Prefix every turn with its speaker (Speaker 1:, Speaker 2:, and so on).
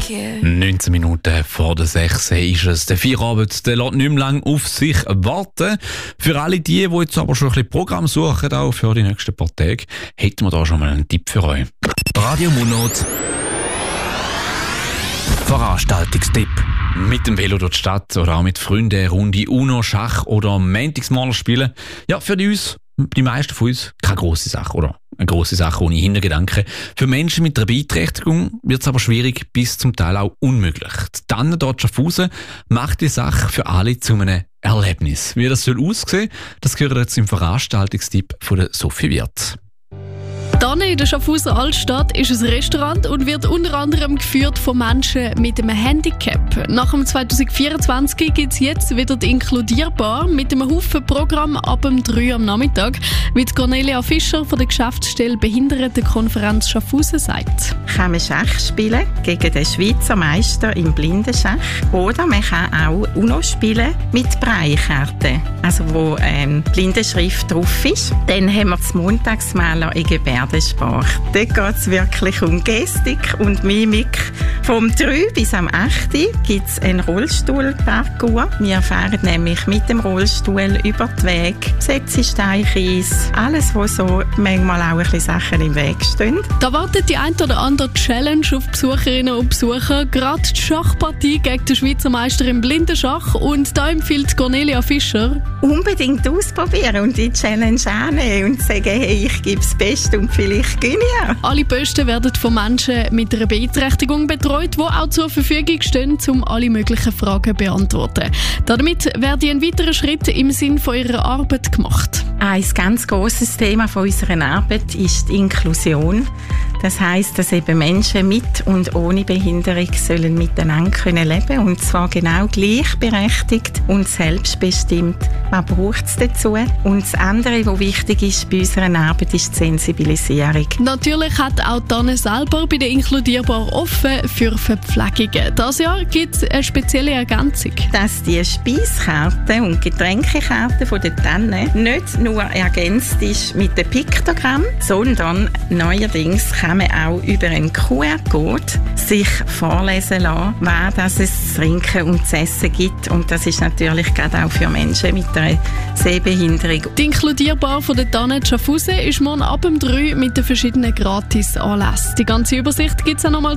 Speaker 1: 19 Minuten vor der 6 ist es. Der Feierabend, der lässt nicht mehr lang auf sich warten. Für alle die jetzt aber schon ein bisschen Programm suchen, auch für die nächsten paar Tage, hätten wir da schon mal einen Tipp für euch.
Speaker 2: Radio Mundot Veranstaltungstipp.
Speaker 1: Mit dem Velo durch die Stadt oder auch mit Freunden Runde Uno, Schach oder Mantigsmaler spielen. Ja, für die meisten von uns keine grosse Sache, oder? Eine grosse Sache ohne Hintergedanken. Für Menschen mit einer Beeinträchtigung wird es aber schwierig, bis zum Teil auch unmöglich. Die Tanne dort Schaffhausen macht die Sache für alle zu einem Erlebnis. Wie das soll aussehen, das gehört jetzt im Veranstaltungstipp von der Sophie Wirth.
Speaker 3: Hier in der Schaffhauser Altstadt ist ein Restaurant und wird unter anderem geführt von Menschen mit einem Handicap. Nach dem 2024 gibt es jetzt wieder die Inkludierbar mit einem Haufen Programm ab dem 3 am Nachmittag, wie Cornelia Fischer von der Geschäftsstelle Behindertenkonferenz Schaffhausen sagt.
Speaker 4: Kann man Schach spielen gegen den Schweizer Meister im Blindenschach oder man kann auch Uno spielen mit Braillekarten, also wo Blindenschrift drauf ist. Dann haben wir das Montagsmaler in Gebärdensprache. Dort geht es wirklich um Gestik und Mimik. Vom 3 bis am 8 gibt es einen Rollstuhlparcours. Wir fahren nämlich mit dem Rollstuhl über die Wege, Setzsteinkies, alles, wo so manchmal auch ein bisschen Sachen im Weg stehen.
Speaker 3: Da wartet die ein oder andere Challenge auf Besucherinnen und Besucher. Gerade die Schachpartie gegen den Schweizer Meister im Blindenschach. Und da empfiehlt Cornelia Fischer:
Speaker 4: unbedingt ausprobieren und die Challenge annehmen und sagen, hey, ich gebe das Beste und vielleicht gewinne ich.
Speaker 3: Alle Posten werden von Menschen mit einer Beeinträchtigung betreut, die auch zur Verfügung stehen, um alle möglichen Fragen zu beantworten. Damit werde ein weiterer Schritt im Sinn von ihrer Arbeit gemacht.
Speaker 4: Ein ganz grosses Thema von unserer Arbeit ist die Inklusion. Das heisst, dass eben Menschen mit und ohne Behinderung sollen miteinander leben können, und zwar genau gleichberechtigt und selbstbestimmt. Was braucht es dazu? Und das andere, was wichtig ist bei unserer Arbeit, ist die Sensibilisierung.
Speaker 3: Natürlich hat auch Tanne selber bei der Inkludierbar offen für Verpflegungen. Dieses Jahr gibt es eine spezielle Ergänzung.
Speaker 4: Dass die Speiskarte und Getränkekarte von der Tanne nicht nur ergänzt ist mit dem Piktogramm, sondern neuerdings kann man auch über einen QR-Code sich vorlesen lassen, was es zu trinken und zu essen gibt. Und das ist natürlich gerade auch für Menschen mit einer Sehbehinderung.
Speaker 3: Die Inkludierbar von der Tanne Schaffhausen ist morgen ab dem 3 mit den verschiedenen Gratis-Anlässen. Die ganze Übersicht gibt es auch nochmal